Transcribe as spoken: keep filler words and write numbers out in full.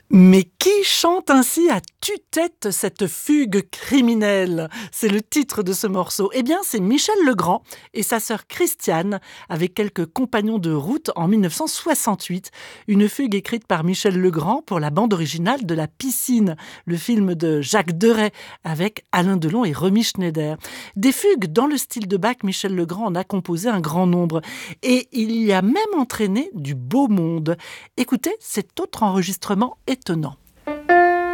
Mais qui chante ainsi à tue-tête cette fugue criminelle? C'est le titre de ce morceau. Eh bien, c'est Michel Legrand et sa sœur Christiane, avec quelques compagnons de route en mille neuf cent soixante-huit. Une fugue écrite par Michel Legrand pour la bande originale de La Piscine, le film de Jacques Deray, avec Alain Delon et Romy Schneider. Des fugues dans le style de Bach, Michel Legrand en a composé un grand nombre. Et il y a même entraîné du beau monde. Écoutez cet autre enregistrement étonnant.